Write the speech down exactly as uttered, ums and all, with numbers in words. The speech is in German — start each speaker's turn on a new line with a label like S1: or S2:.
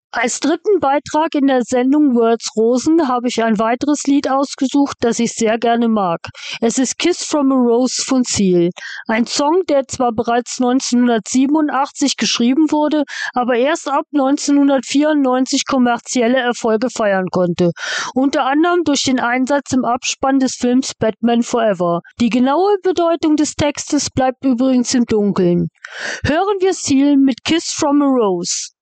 S1: Als dritten Beitrag in der Sendung World's Rosen habe ich ein weiteres Lied ausgesucht, das ich sehr gerne mag. Es ist Kiss from a Rose von Seal. Ein Song, der zwar bereits neunzehnhundertsiebenundachtzig geschrieben wurde, aber erst ab neunzehnhundertvierundneunzig kommerzielle Erfolge feiern konnte. Unter anderem durch den Einsatz im Abspann des Films Batman Forever. Die genaue Bedeutung des Textes bleibt übrigens im Dunkeln. Hören wir Seal mit Kiss from a Rose.